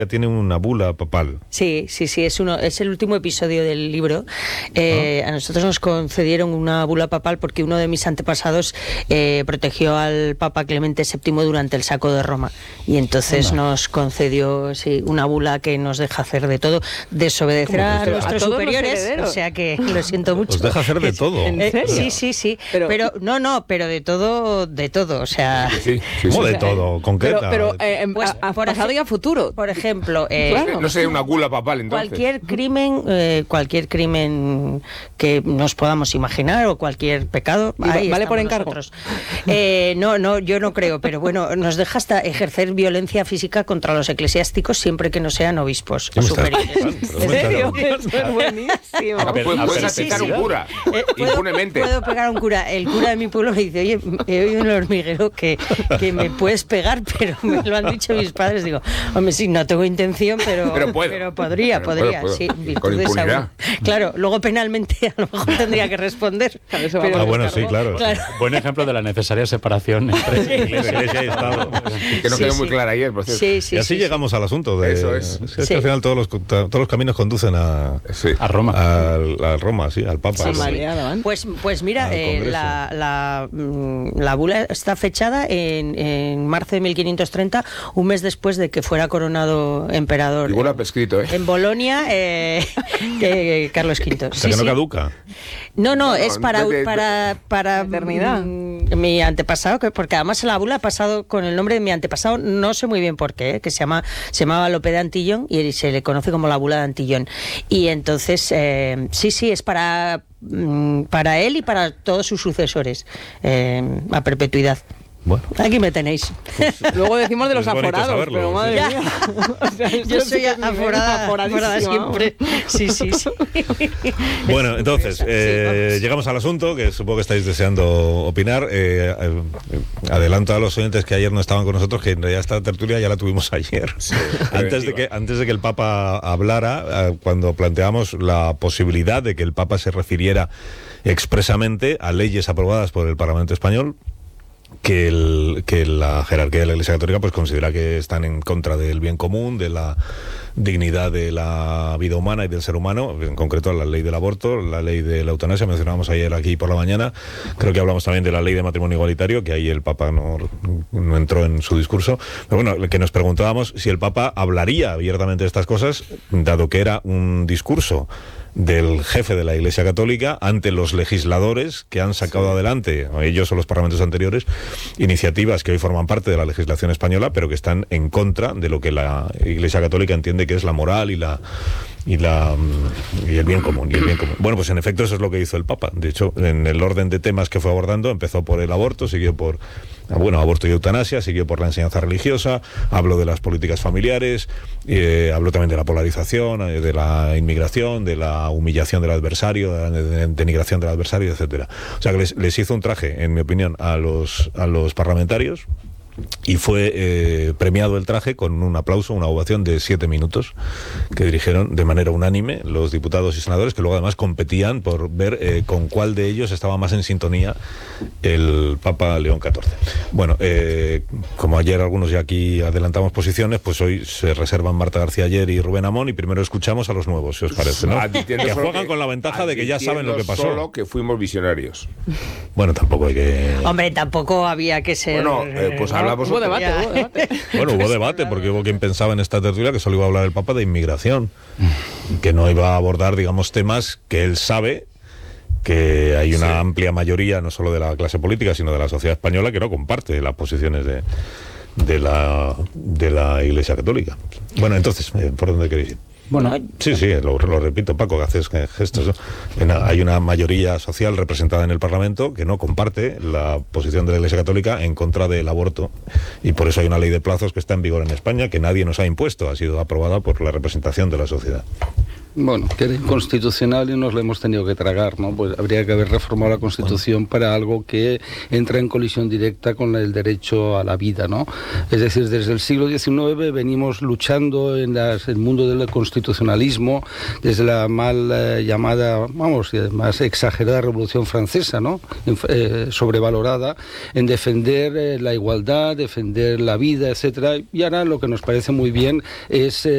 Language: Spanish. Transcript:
tiene una bula papal. Sí, es el último episodio del libro. A nosotros nos concedieron una bula papal porque uno de mis antepasados protegió al Papa Clemente VII durante el saco de Roma, y entonces nos concedió una bula que nos deja hacer de todo, desobedecer a nuestros superiores, o sea que lo siento mucho. ¿Os deja hacer de todo? ¿En serio? Sí. Pero de todo, o sea... ¿Cómo de todo? Concreta. Pero pues, por pasado y a futuro. Por ejemplo... No sería una gula papal, entonces. Cualquier crimen que nos podamos imaginar, o cualquier pecado, vale por encargo. No, yo no creo, pero bueno, nos deja hasta ejercer violencia física contra los eclesiásticos siempre que no sean obispos o superiores. ¿En serio? Eso es buenísimo. Puedes aceptar un cura, impunemente. Puedo pegar a un cura. El cura de mi pueblo me dice: oye, he oído en el hormiguero que me puedes pegar, pero me lo han dicho mis padres. Digo, hombre, sí, no tengo intención, pero podría, sí. Con impunidad. Claro, luego penalmente a lo mejor tendría que responder. Sí, claro. Buen ejemplo de la necesaria separación entre Iglesia y Estado. Que no quedó muy clara ayer, por cierto. Y así llegamos al asunto. Eso es. Es que al final todos los caminos conducen a Roma. A Roma, al Papa. Pues mira, la bula está fechada en marzo de 1530, un mes después de que fuera coronado emperador. Y bula prescrito, en Bolonia, Carlos V. O sea, que no caduca. No, es para eternidad. Mi antepasado, porque además la bula ha pasado con el nombre de mi antepasado, no sé muy bien por qué, que se llamaba Lope de Antillón, y se le conoce como la bula de Antillón. Y entonces, es para él y para todos sus sucesores, a perpetuidad. Bueno, aquí me tenéis. Luego decimos de los aforados, saberlo, pero madre mía. O sea, yo soy aforada siempre. Sí. Bueno, entonces, llegamos al asunto, que supongo que estáis deseando opinar. Adelanto a los oyentes que ayer no estaban con nosotros, que en realidad esta tertulia ya la tuvimos ayer. Antes de que el Papa hablara, cuando planteamos la posibilidad de que el Papa se refiriera expresamente a leyes aprobadas por el Parlamento español, que la jerarquía de la Iglesia Católica pues considera que están en contra del bien común, de la dignidad de la vida humana y del ser humano, en concreto la ley del aborto, la ley de la eutanasia, mencionábamos ayer aquí por la mañana. Creo que hablamos también de la ley de matrimonio igualitario, que ahí el Papa no entró en su discurso. Pero bueno, que nos preguntábamos si el Papa hablaría abiertamente de estas cosas, dado que era un discurso del jefe de la Iglesia Católica ante los legisladores que han sacado adelante, ellos o los parlamentos anteriores, iniciativas que hoy forman parte de la legislación española, pero que están en contra de lo que la Iglesia Católica entiende que es la moral y el bien común. Bueno, pues en efecto eso es lo que hizo el Papa. De hecho, en el orden de temas que fue abordando, empezó por el aborto, siguió por aborto y eutanasia, siguió por la enseñanza religiosa, habló de las políticas familiares, habló también de la polarización, de la inmigración, de la humillación del adversario, de la denigración del adversario, etcétera. O sea que les hizo un traje, en mi opinión, a los parlamentarios, y fue premiado el traje con un aplauso, una ovación de 7 minutos que dirigieron de manera unánime los diputados y senadores, que luego además competían por ver con cuál de ellos estaba más en sintonía el Papa León XIV. Bueno, como ayer algunos ya aquí adelantamos posiciones, pues hoy se reservan Marta García Ayer y Rubén Amón, y primero escuchamos a los nuevos, si os parece, ¿no? Que juegan con la ventaja de que ya saben lo que pasó. Solo que fuimos visionarios. Bueno, tampoco hay que... Hombre, tampoco había que ser... Bueno, pues hablamos... Hubo debate. Bueno, hubo debate, porque hubo quien pensaba en esta tertulia que solo iba a hablar el Papa de inmigración, que no iba a abordar, digamos, temas que él sabe que hay una amplia mayoría, no solo de la clase política, sino de la sociedad española, que no comparte las posiciones de la Iglesia Católica. Bueno, entonces, ¿por dónde queréis ir? Bueno, sí, lo repito, Paco, que haces gestos, ¿no? Hay una mayoría social representada en el Parlamento que no comparte la posición de la Iglesia Católica en contra del aborto, y por eso hay una ley de plazos que está en vigor en España, que nadie nos ha impuesto, ha sido aprobada por la representación de la sociedad. Bueno, que era inconstitucional y nos lo hemos tenido que tragar, ¿no? Pues habría que haber reformado la Constitución para algo que entra en colisión directa con el derecho a la vida, ¿no? Es decir, desde el siglo XIX venimos luchando en el mundo del constitucionalismo, desde la mal llamada, más exagerada Revolución Francesa, ¿no? Sobrevalorada, en defender la igualdad, defender la vida, etcétera. Y ahora lo que nos parece muy bien es